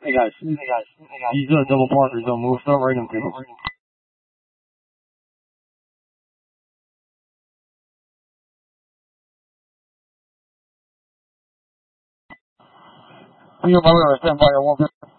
Hey guys. These double parkers don't move. Start writing them, people. You know, by the way, stand by your 150.